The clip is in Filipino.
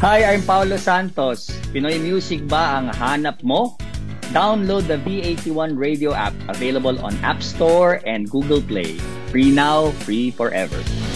Hi, I'm Paulo Santos. Pinoy music ba ang hanap mo? Download the V81 radio app, available on App Store and Google Play. Free now, free forever.